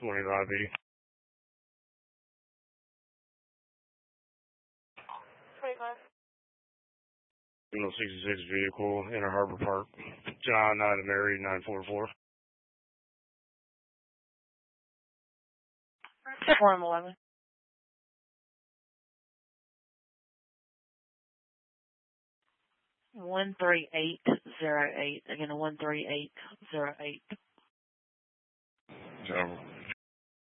2580. 25. 66 vehicle, Inner Harbor Park. John, Adam Mary, 944. Check 111. One 3808. Again, 13808. Java.